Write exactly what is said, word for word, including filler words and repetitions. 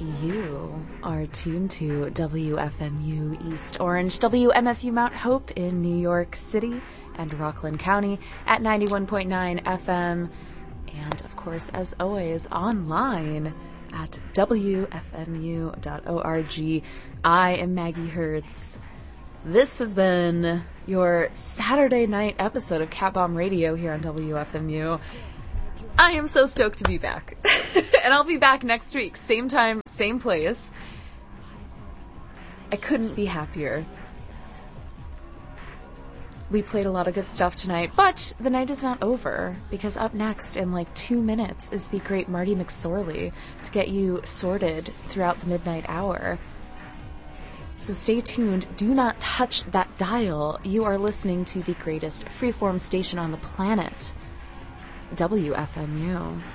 You are tuned to W F M U East Orange, W M F U Mount Hope in New York City and Rockland County at ninety-one point nine F M, and of course, as always, online at W F M U dot org. I am Maggie Hertz. This has been your Saturday night episode of Cat Bomb Radio here on W F M U. I am so stoked to be back. And I'll be back next week. Same time, same place. I couldn't be happier. We played a lot of good stuff tonight, but the night is not over, because up next in like two minutes is the great Marty McSorley to get you sorted throughout the midnight hour. So stay tuned. Do not touch that dial. You are listening to the greatest freeform station on the planet. W F M U.